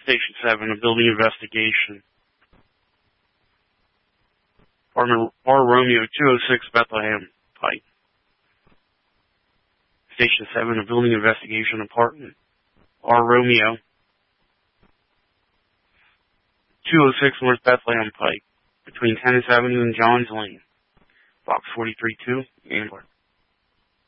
Station 7, a building investigation. Apartment R Romeo 206 Bethlehem Pike. Station 7, a building investigation. Apartment R Romeo 206 North Bethlehem Pike, between Tennis Avenue and Johns Lane. Box 43-2, Ambler.